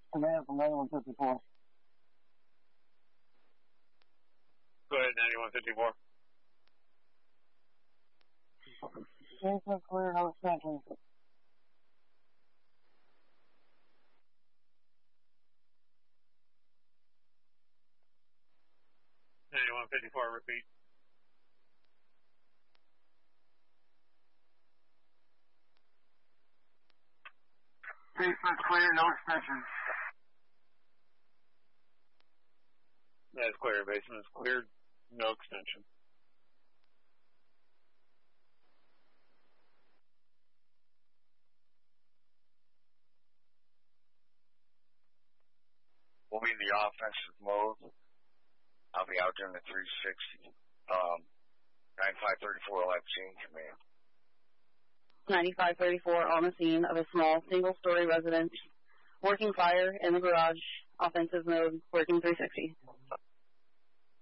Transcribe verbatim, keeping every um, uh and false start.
Command from ninety-one fifty-four. Go ahead, ninety-one fifty-four. Basement clear, no extensions. ninety-one fifty-four, repeat. Basement clear, no extensions. That's clear. Basement is cleared. No extension. We'll be in the offensive mode. I'll be out there in the three sixty. Um, ninety-five thirty-four Lexington command. ninety-five thirty-four on the scene of a small single-story residence. Working fire in the garage. Offensive mode. Working three sixty.